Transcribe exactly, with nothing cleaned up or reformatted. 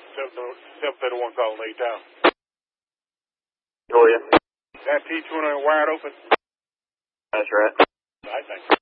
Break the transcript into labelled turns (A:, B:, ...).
A: seven thirty-one calling Lake Town.
B: Oh, yeah.
A: That T twenty wide open?
B: That's right.
A: I think.